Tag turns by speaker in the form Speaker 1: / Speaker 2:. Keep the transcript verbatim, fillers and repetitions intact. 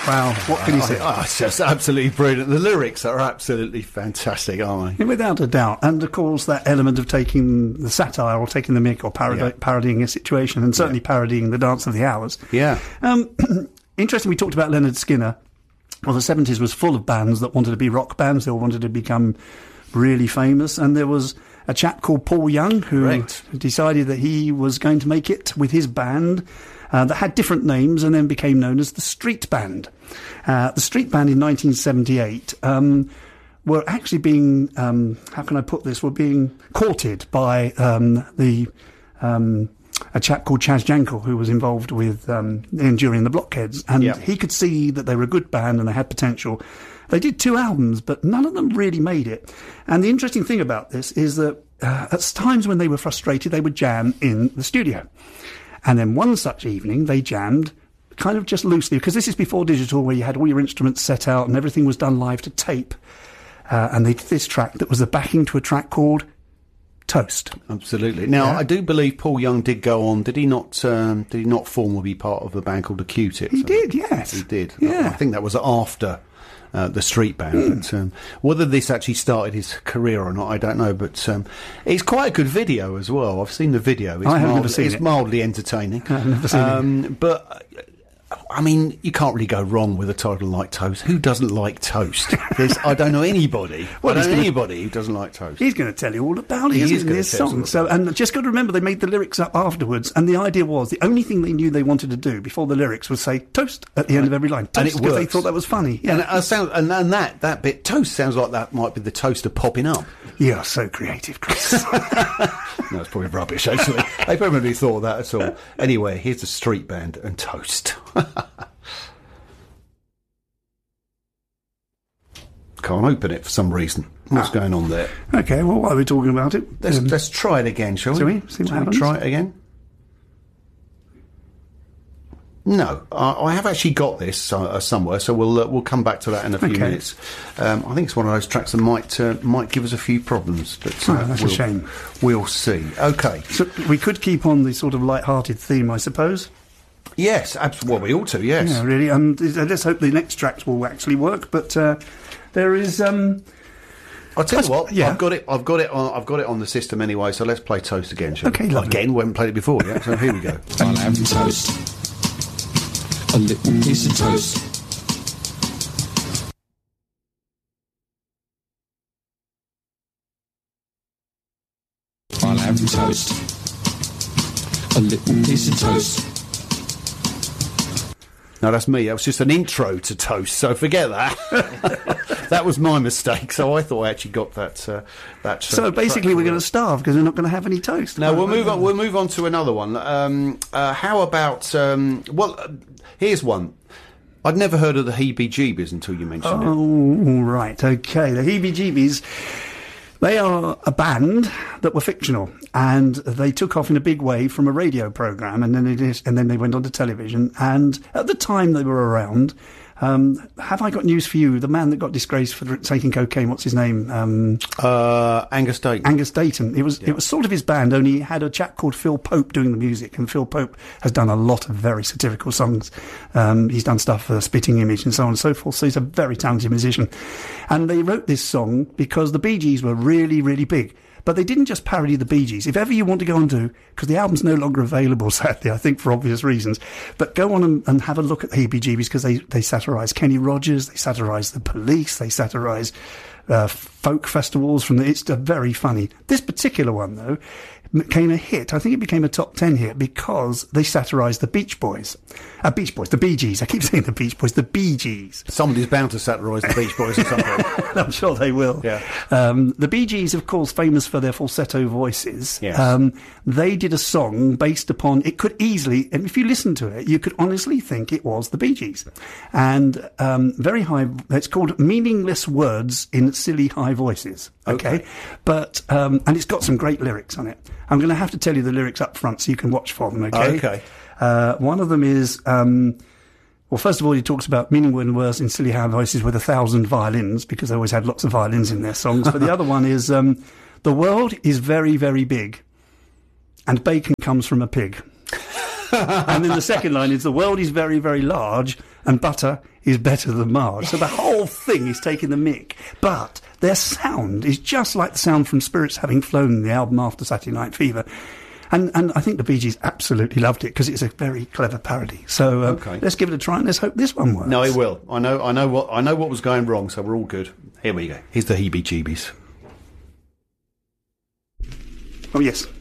Speaker 1: Wow, what can you say?
Speaker 2: Oh, it's just absolutely brilliant. The lyrics are absolutely fantastic, aren't they?
Speaker 1: Without a doubt. And, of course, that element of taking the satire or taking the mick or parody-
Speaker 2: Yeah.
Speaker 1: parodying a situation, and certainly
Speaker 2: Yeah.
Speaker 1: parodying the Dance of the Hours.
Speaker 2: Yeah.
Speaker 1: Um, interesting, we talked about Leonard Skinner. Well, the seventies was full of bands that wanted to be rock bands. They all wanted to become really famous. And there was a chap called Paul Young who
Speaker 2: Correct.
Speaker 1: decided that he was going to make it with his band uh, that had different names and then became known as the Street Band. Uh, the Street Band in nineteen seventy-eight um, were actually being, um, how can I put this, were being courted by um, the... Um, a chap called Chaz Jankel, who was involved with um, Enduring the Blockheads, and
Speaker 2: Yeah.
Speaker 1: he could see that they were a good band and they had potential. They did two albums, but none of them really made it. And the interesting thing about this is that uh, at times when they were frustrated, they would jam in the studio. And then one such evening, they jammed kind of just loosely, because this is before digital, where you had all your instruments set out and everything was done live to tape. Uh, and they did this track that was the backing to a track called Toast.
Speaker 2: Absolutely. Now,
Speaker 1: Yeah.
Speaker 2: I do believe Paul Young did go on. Did he not? Um, did he not formally be part of a band called the Q-Tips?
Speaker 1: He did, yes.
Speaker 2: He did.
Speaker 1: Yeah.
Speaker 2: I think that was after uh, the Street Band.
Speaker 1: Mm.
Speaker 2: But, um, whether this actually started his career or not, I don't know. But um, it's quite a good video as well. I've seen the video. It's
Speaker 1: I have
Speaker 2: mild,
Speaker 1: never seen
Speaker 2: It's
Speaker 1: it.
Speaker 2: mildly entertaining.
Speaker 1: I've never seen
Speaker 2: um,
Speaker 1: it.
Speaker 2: But. I mean, you can't really go wrong with a title like Toast. Who doesn't like toast? There's, I don't know anybody.
Speaker 1: Well,
Speaker 2: I
Speaker 1: he's
Speaker 2: don't know
Speaker 1: gonna-
Speaker 2: anybody who doesn't like toast.
Speaker 1: He's going to tell you all about it,
Speaker 2: He
Speaker 1: isn't
Speaker 2: is
Speaker 1: he, in
Speaker 2: gonna
Speaker 1: his
Speaker 2: tell us all
Speaker 1: song. So,
Speaker 2: about
Speaker 1: and just got to remember, they made the lyrics up afterwards, and the idea was the only thing they knew they wanted to do before the lyrics was say toast at the end of every line. Toast,
Speaker 2: And it
Speaker 1: because they
Speaker 2: works.
Speaker 1: thought that was funny. Yeah,
Speaker 2: And, uh, sound, and, and that, that bit, toast, sounds like that might be the toaster popping up.
Speaker 1: You're so creative, Chris.
Speaker 2: No, it's probably rubbish, actually. They probably thought of that at all. Anyway, here's the Street Band and Toast. Can't open it for some reason. What's
Speaker 1: Ah.
Speaker 2: going on there?
Speaker 1: Okay, well, while we're talking about it,
Speaker 2: Let's,
Speaker 1: um,
Speaker 2: let's try it again, shall we?
Speaker 1: shall we? See what
Speaker 2: Shall we
Speaker 1: happens?
Speaker 2: try it again? No, I, I have actually got this uh, somewhere, so we'll uh, we'll come back to that in a few
Speaker 1: Okay.
Speaker 2: minutes. Um, I think it's one of those tracks that might uh, might give us a few problems, but uh,
Speaker 1: Oh, that's a
Speaker 2: we'll,
Speaker 1: shame.
Speaker 2: We'll see. Okay.
Speaker 1: so we could keep on the sort of light-hearted theme, I suppose.
Speaker 2: Yes, absolutely. Well, we ought to. Yes.
Speaker 1: Yeah, really. And uh, let's hope the next tracks will actually work. But uh, there is. Um,
Speaker 2: I'll tell you
Speaker 1: That's-
Speaker 2: what.
Speaker 1: yeah.
Speaker 2: I've got it. I've got it on. I've got it on the system anyway. So let's play Toast again. Shall
Speaker 1: Okay,
Speaker 2: we?
Speaker 1: lovely.
Speaker 2: Again, we haven't played it before yet. So here we go.
Speaker 3: I'll have toast. A little piece of toast. I'll have toast. A little piece of toast.
Speaker 2: No, that's me. That was just an intro to Toast. So forget that. That was my mistake. So I thought I actually got that. Uh, that. Uh,
Speaker 1: so basically,
Speaker 2: track
Speaker 1: we're going to
Speaker 2: correct.
Speaker 1: starve because we're not going to have any toast.
Speaker 2: No, we'll move on. We'll move on to another one. Um, uh, how about? Um, well, uh, here's one. I'd never heard of the Heebie-Jeebies until you mentioned it.
Speaker 1: Oh, right, okay. The Heebie-Jeebies, they are a band that were fictional, and they took off in a big way from a radio program, and then they did, and then they went on to television. And at the time they were around, um, have I got news for you? The man that got disgraced for taking cocaine, what's his name? Um,
Speaker 2: Uh, Angus Dayton.
Speaker 1: Angus Dayton. It was it was sort of his band, only he had a chap called Phil Pope doing the music, and Phil Pope has done a lot of very satirical songs. Um, he's done stuff for Spitting Image and so on and so forth, so he's a very talented musician. And they wrote this song because the Bee Gees were really, really big. But they didn't just parody the Bee Gees. If ever you want to go and do, because the album's no longer available, sadly, I think for obvious reasons, but go on and, and have a look at the Heebie-Jeebies, because they, they satirise Kenny Rogers, they satirise the Police, they satirise uh, folk festivals from the... It's uh, very funny. This particular one, though, became a hit. I think it became a top ten hit because they satirised the Beach Boys. Uh, Beach Boys, the Bee Gees. I keep saying the Beach Boys, the Bee Gees.
Speaker 2: Somebody's bound to satirise the Beach Boys at some point.
Speaker 1: I'm sure they will.
Speaker 2: Yeah.
Speaker 1: Um, the Bee Gees, of course, famous for their falsetto voices.
Speaker 2: Yes.
Speaker 1: Um, they did a song based upon, it could easily, and if you listen to it, you could honestly think it was the Bee Gees. And um, very high, it's called Meaningless Words in Silly High Voices. Okay.
Speaker 2: Okay.
Speaker 1: But, um, and it's got some great lyrics on it. I'm going to have to tell you the lyrics up front so you can watch for them, okay?
Speaker 2: Okay.
Speaker 1: Uh, one of them is, um, well, first of all, he talks about meaningless words in silly high voices with a thousand violins, because they always had lots of violins in their songs. But the other one is, um, the world is very, very big, and bacon comes from a pig. And then the second line is, the world is very, very large and butter is better than Marge. So the whole thing is taking the mick. But their sound is just like the sound from Spirits Having Flown, the album after Saturday Night Fever. And and I think the Bee Gees absolutely loved it because it's a very clever parody. So um,
Speaker 2: Okay.
Speaker 1: let's give it a try and let's hope this one works.
Speaker 2: No, it will. I know. I know what. I know what was going wrong. So we're all good. Here we go. Here's the heebie-jeebies.
Speaker 1: Oh, yes.